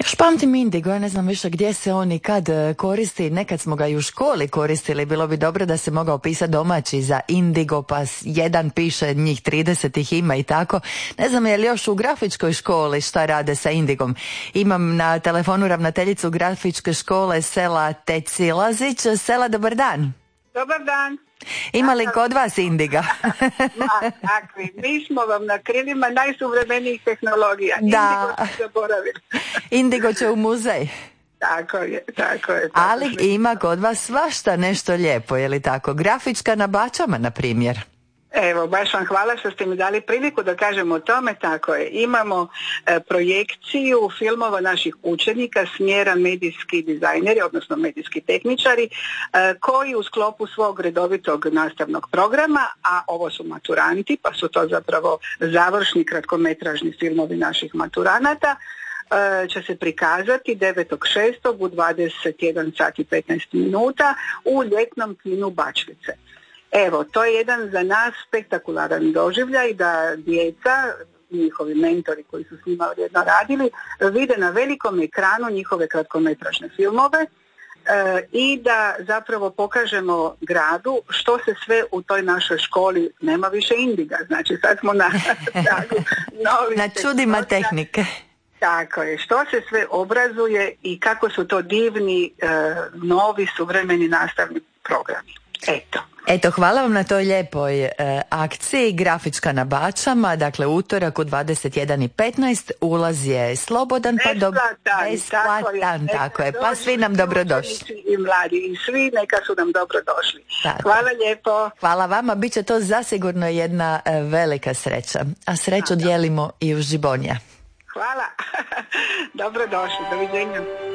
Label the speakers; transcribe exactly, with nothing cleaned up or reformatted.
Speaker 1: Još pamtim Indigo, ja ne znam više gdje se on i kad koristi, nekad smo ga i u školi koristili, bilo bi dobro da se mogao pisati domaći za Indigo, pa jedan piše, njih trideset ih ima i tako. Ne znam je li još u grafičkoj školi šta rade sa Indigom. Imam na telefonu ravnateljicu grafičke škole Sela Tecilazić. Sela, dobar dan.
Speaker 2: Dobar dan.
Speaker 1: Ima li kod vas Indiga?
Speaker 2: Ma, takvi. Mi smo vam na krilima najsuvremenijih tehnologija.
Speaker 1: Da.
Speaker 2: Indigo ste zaboravili.
Speaker 1: Indigo će u muzej.
Speaker 2: Tako je, tako je. Tako
Speaker 1: Ali
Speaker 2: je.
Speaker 1: ima kod vas svašta nešto lijepo, je li tako? Grafička na bačama, na primjer.
Speaker 2: Evo, baš vam hvala što ste mi dali priliku da kažem o tome. Tako je, imamo e, projekciju filmova naših učenika smjera medijski dizajneri, odnosno medijski tehničari, e, koji u sklopu svog redovitog nastavnog programa, a ovo su maturanti, pa su to zapravo završni kratkometražni filmovi naših maturanata, e, će se prikazati devetog šestog u dvadeset jedan sat i petnaest minuta u ljetnom kinu Bačvice. Evo, to je jedan za nas spektakularan doživljaj da djeca, njihovi mentori koji su s njima vrijedno radili, vide na velikom ekranu njihove kratkometražne filmove e, i da zapravo pokažemo gradu što se sve u toj našoj školi, nema više Indiga, znači sad smo na tragu novih
Speaker 1: na čudima tehnike.
Speaker 2: Tako je, što se sve obrazuje i kako su to divni, e, novi, suvremeni nastavni programi. Eto.
Speaker 1: Eto, hvala vam na toj lijepoj e, akciji Grafička na bačama, dakle utorak u dvadeset jedan i petnaest, ulaz je slobodan, pa do... besplatan, tako je, tako je, pa svi nam dobrodošli.
Speaker 2: I mladi i svi neka su nam dobrodošli. Tako. Hvala lijepo.
Speaker 1: Hvala vama, bit će to zasigurno jedna e, velika sreća, a sreću dijelimo i u Žibonja.
Speaker 2: Hvala. Dobrodošli, doviđenja.